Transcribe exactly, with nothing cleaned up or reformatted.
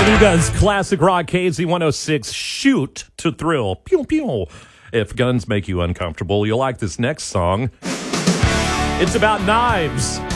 the new Guns classic rock K Z one oh six, Shoot to Thrill. Pew, pew. If guns make you uncomfortable, you'll like this next song. It's about knives.